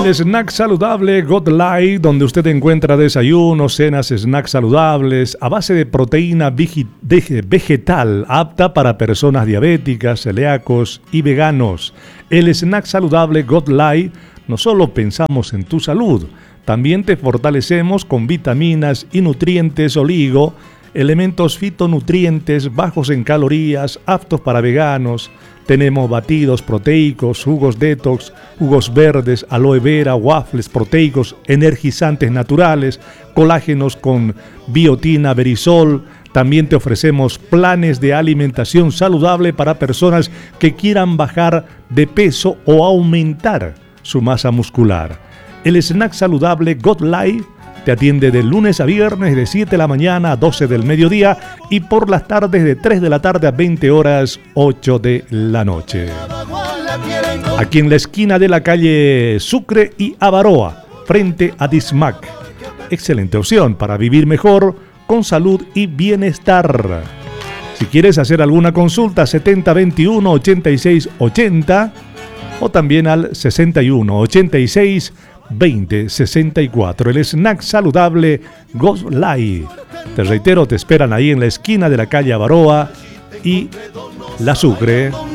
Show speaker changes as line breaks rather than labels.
El snack saludable God Light, donde usted encuentra desayunos, cenas, snacks saludables a base de proteína vegetal, apta para personas diabéticas, celíacos y veganos. El snack saludable God Light, no solo pensamos en tu salud, también te fortalecemos con vitaminas y nutrientes oligo, elementos fitonutrientes bajos en calorías, aptos para veganos. Tenemos batidos proteicos, jugos detox, jugos verdes, aloe vera, waffles proteicos, energizantes naturales, colágenos con biotina, verisol. También te ofrecemos planes de alimentación saludable para personas que quieran bajar de peso o aumentar su masa muscular. El snack saludable God Light te atiende de lunes a viernes de 7 de la mañana a 12 del mediodía y por las tardes de 3 de la tarde a 20 horas 8 de la noche. Aquí en la esquina de la calle Sucre y Avaroa, frente a Dismac. Excelente opción para vivir mejor, con salud y bienestar. Si quieres hacer alguna consulta, 7021 8680 o también al 61 86 2064. El snack saludable God Light. Te reitero, te esperan ahí en la esquina de la calle Avaroa y la Sucre.